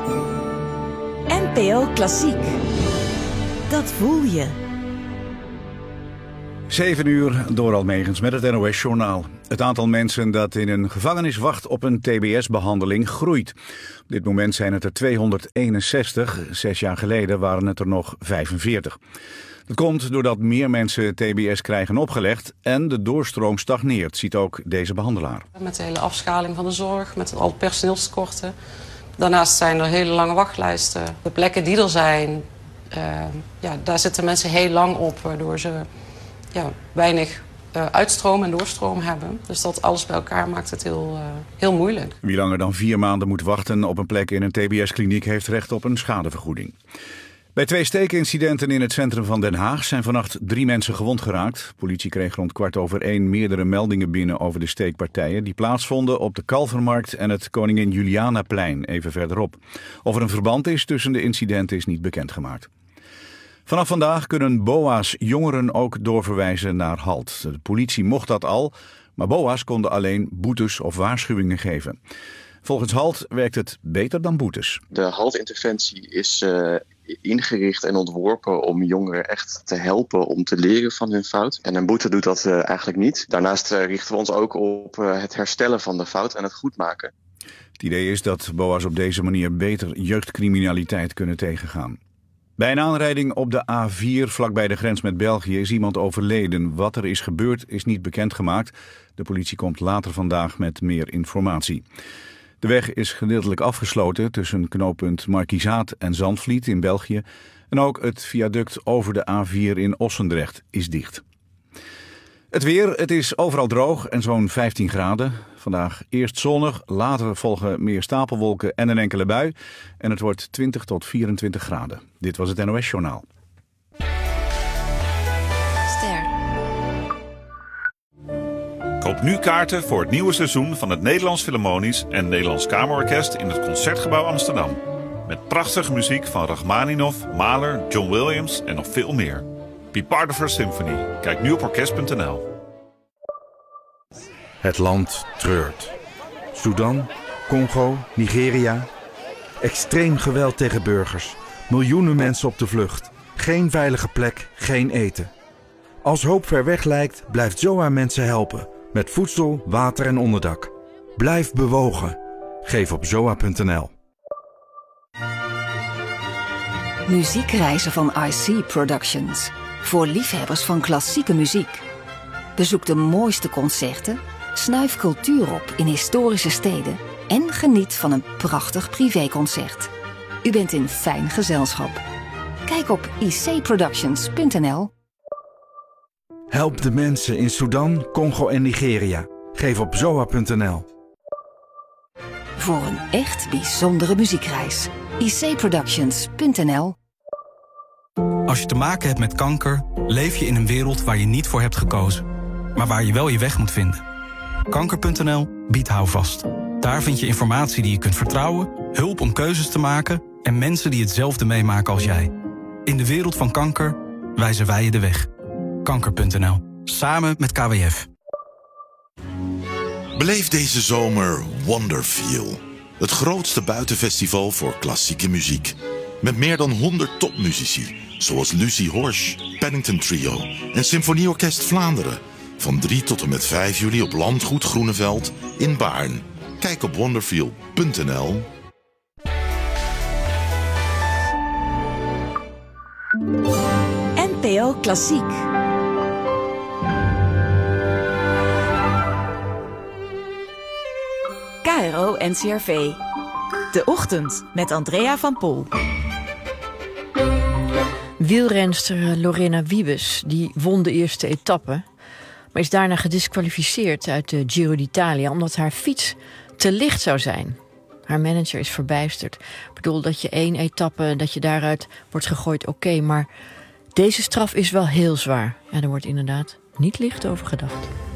NPO Klassiek. Dat voel je. 7 uur, door Almegens met het NOS-journaal. Het aantal mensen dat in een gevangenis wacht op een TBS-behandeling groeit. Op dit moment zijn het er 261. 6 jaar geleden waren het er nog 45. Dat komt doordat meer mensen TBS krijgen opgelegd en de doorstroom stagneert, ziet ook deze behandelaar. Met de hele afschaling van de zorg, met al personeelstekorten. Daarnaast zijn er hele lange wachtlijsten. De plekken die er zijn, daar zitten mensen heel lang op, waardoor ze weinig uitstroom en doorstroom hebben. Dus dat alles bij elkaar maakt het heel moeilijk. Wie langer dan 4 maanden moet wachten op een plek in een TBS-kliniek heeft recht op een schadevergoeding. Bij 2 steekincidenten in het centrum van Den Haag zijn vannacht 3 mensen gewond geraakt. Politie kreeg rond 1:15 meerdere meldingen binnen over de steekpartijen die plaatsvonden op de Kalvermarkt en het Koningin Julianaplein even verderop. Of er een verband is tussen de incidenten is niet bekendgemaakt. Vanaf vandaag kunnen BOA's jongeren ook doorverwijzen naar HALT. De politie mocht dat al, maar BOA's konden alleen boetes of waarschuwingen geven. Volgens HALT werkt het beter dan boetes. De HALT-interventie is ingericht en ontworpen om jongeren echt te helpen om te leren van hun fout. En een boete doet dat eigenlijk niet. Daarnaast richten we ons ook op het herstellen van de fout en het goedmaken. Het idee is dat BOA's op deze manier beter jeugdcriminaliteit kunnen tegengaan. Bij een aanrijding op de A4 vlakbij de grens met België is iemand overleden. Wat er is gebeurd is niet bekendgemaakt. De politie komt later vandaag met meer informatie. De weg is gedeeltelijk afgesloten tussen knooppunt Markizaat en Zandvliet in België. En ook het viaduct over de A4 in Ossendrecht is dicht. Het weer, het is overal droog en zo'n 15 graden. Vandaag eerst zonnig, later volgen meer stapelwolken en een enkele bui. En het wordt 20 tot 24 graden. Dit was het NOS-journaal. Koop nu kaarten voor het nieuwe seizoen van het Nederlands Philharmonisch en Nederlands Kamerorkest in het Concertgebouw Amsterdam. Met prachtige muziek van Rachmaninoff, Mahler, John Williams en nog veel meer. Be part of our symphony. Kijk nu op orkest.nl. Het land treurt. Sudan, Congo, Nigeria. Extreem geweld tegen burgers. Miljoenen mensen op de vlucht. Geen veilige plek, geen eten. Als hoop ver weg lijkt, blijft ZOA mensen helpen. Met voedsel, water en onderdak. Blijf bewogen. Geef op zoa.nl. Muziekreizen van IC Productions. Voor liefhebbers van klassieke muziek. Bezoek de mooiste concerten, snuif cultuur op in historische steden en geniet van een prachtig privéconcert. U bent in fijn gezelschap. Kijk op icproductions.nl. Help de mensen in Sudan, Congo en Nigeria. Geef op zoa.nl. Voor een echt bijzondere muziekreis. icproductions.nl. Als je te maken hebt met kanker, leef je in een wereld waar je niet voor hebt gekozen. Maar waar je wel je weg moet vinden. Kanker.nl biedt houvast. Daar vind je informatie die je kunt vertrouwen, hulp om keuzes te maken en mensen die hetzelfde meemaken als jij. In de wereld van kanker wijzen wij je de weg. Kanker.nl. Samen met KWF. Beleef deze zomer Wonderfeel. Het grootste buitenfestival voor klassieke muziek. Met meer dan 100 topmuzici. Zoals Lucie Horsch, Paddington Trio en Symfonieorkest Vlaanderen. Van 3 tot en met 5 juli op Landgoed Groeneveld in Baarn. Kijk op wonderfeel.nl. NPO Klassiek. KRO NCRV. De Ochtend met Andrea van Poel. Wielrenster Lorena Wiebes die won de eerste etappe, maar is daarna gediskwalificeerd uit de Giro d'Italia omdat haar fiets te licht zou zijn. Haar manager is verbijsterd. Ik bedoel, dat je 1 etappe, dat je daaruit wordt gegooid, oké, maar deze straf is wel heel zwaar. Ja, er wordt inderdaad niet licht over gedacht.